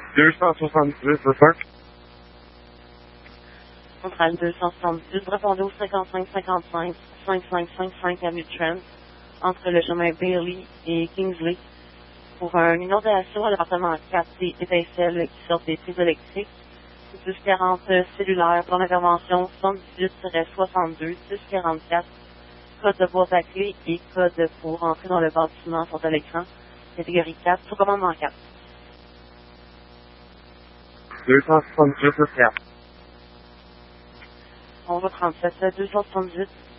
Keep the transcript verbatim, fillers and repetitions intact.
deux cent soixante-dix, le cinq. Centrale deux cent soixante-dix, répondez au cinquante-cinq cinquante-cinq, cinquante-cinq cinquante-cinq avenue Trent, entre le chemin Bailey et Kingsley, pour un inondation à l'appartement quatre des étincelles qui sortent des prises électriques. dix quarante cellulaire, plan d'intervention soixante-dix soixante-deux dix quarante-quatre, code de boîte à clé et code pour entrer dans le bâtiment sont à l'écran. Catégorie quatre, sous commandement quatre. deux cent soixante-dix, le quatre. onze trente-sept, deux cent soixante-dix,